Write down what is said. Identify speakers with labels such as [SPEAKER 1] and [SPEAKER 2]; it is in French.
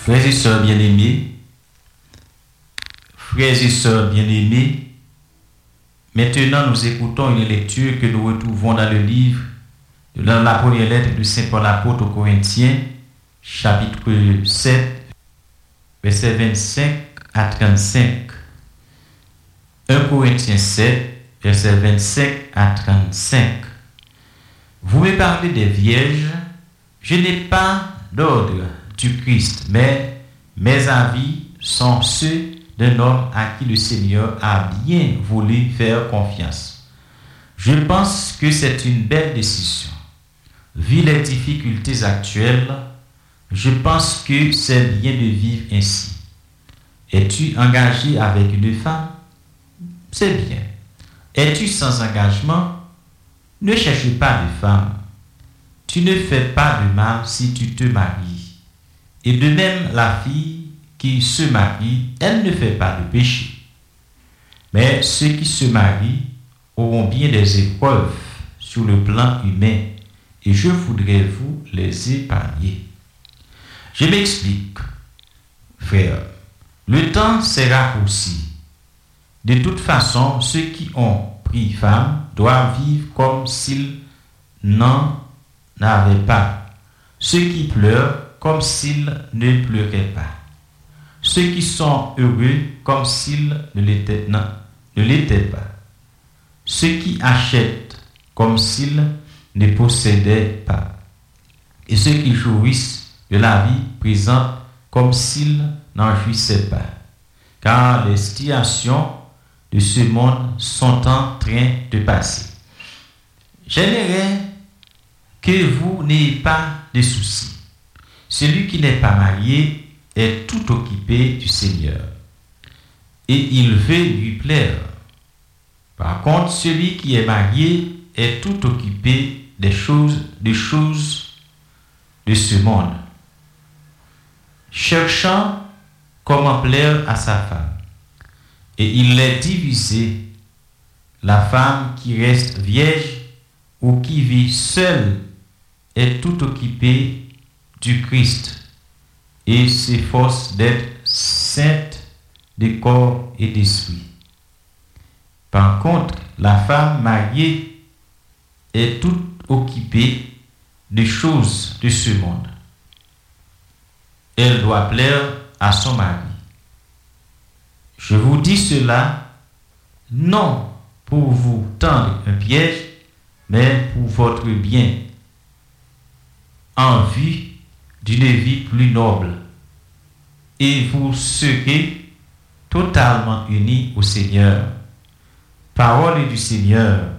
[SPEAKER 1] Frères et sœurs bien-aimés, maintenant nous écoutons une lecture que nous retrouvons dans le livre, dans la première lettre de Saint Paul apôtre aux Corinthiens, chapitre 7, versets 25 à 35. 1 Corinthiens 7, versets 25 à 35. Vous me parlez des vierges, je n'ai pas d'ordre du Christ, mais mes avis sont ceux d'un homme à qui le Seigneur a bien voulu faire confiance. Je pense que c'est une belle décision. Vu les difficultés actuelles, je pense que c'est bien de vivre ainsi. Es-tu engagé avec une femme? C'est bien. Es-tu sans engagement? Ne cherche pas de femme. Tu ne fais pas de mal si tu te maries. Et de même, la fille qui se marie, elle ne fait pas de péché. Mais ceux qui se marient auront bien des épreuves sur le plan humain, et je voudrais vous les épargner. Je m'explique, frère. Le temps s'est raccourci. De toute façon, ceux qui ont pris femme doivent vivre comme s'ils n'en avaient pas. Ceux qui pleurent comme s'ils ne pleuraient pas. Ceux qui sont heureux comme s'ils ne l'étaient pas. Ceux qui achètent comme s'ils ne possédaient pas. Et ceux qui jouissent de la vie présente comme s'ils n'en jouissaient pas. Car les situations de ce monde sont en train de passer. J'aimerais que vous n'ayez pas de soucis. Celui qui n'est pas marié est tout occupé du Seigneur et il veut lui plaire. Par contre, celui qui est marié est tout occupé des choses de ce monde, cherchant comment plaire à sa femme. Et il est divisé. La femme qui reste vierge ou qui vit seule est tout occupée du Christ et s'efforce d'être sainte de corps et d'esprit. Par contre, la femme mariée est toute occupée des choses de ce monde. Elle doit plaire à son mari. Je vous dis cela non pour vous tendre un piège, mais pour votre bien, en vue d'une vie plus noble, et vous serez totalement unis au Seigneur. Parole du Seigneur.